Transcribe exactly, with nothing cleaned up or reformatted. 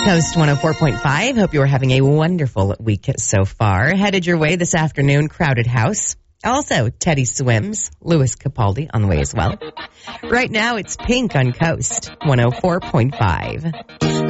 Coast one oh four point five. Hope you are having a wonderful week so far. Headed your way this afternoon, Crowded House. Also, Teddy Swims, Louis Capaldi on the way as well. Right now, it's Pink on Coast one oh four point five.